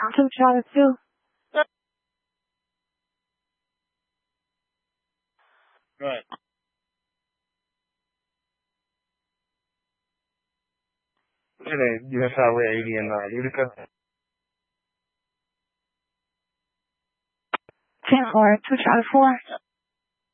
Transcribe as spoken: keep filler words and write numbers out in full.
two Charlie two. Right. Today, U S Highway eighty in uh, Utica. ten four, two Charlie four.